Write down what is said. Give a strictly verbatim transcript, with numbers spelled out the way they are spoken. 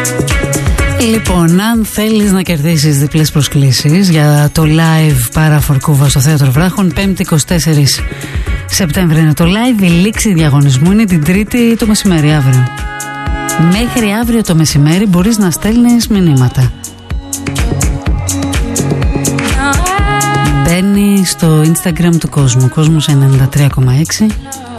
Λοιπόν, αν θέλεις να κερδίσεις διπλές προσκλήσεις για το live Παραφορκούβα στο Θέατρο Βράχων, πέμπτη εικοστή τέταρτη Σεπτέμβρη είναι το live. Η λήξη διαγωνισμού είναι την Τρίτη το μεσημέρι, αύριο. Μέχρι αύριο το μεσημέρι μπορείς να στέλνεις μηνύματα. Μπαίνει στο Instagram του Κόσμου, Κόσμος ενενήντα τρία κόμμα έξι.